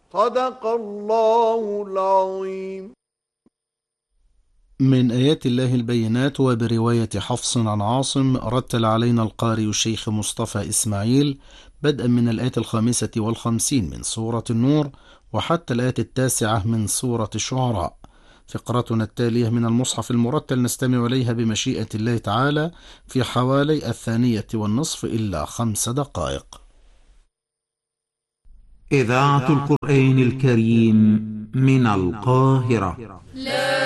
صدق الله العظيم. من آيات الله البينات. وبرواية حفص عن عاصم رتل علينا القارئ الشيخ مصطفى إسماعيل بدءا من الآية 55 من سورة النور وحتى الآية 9 من سورة الشعراء. فقرتنا التالية من المصحف المرتل نستمع إليها بمشيئة الله تعالى في حوالي 2:30 إلا 5 دقائق. إذاعة القرآن الكريم من القاهرة.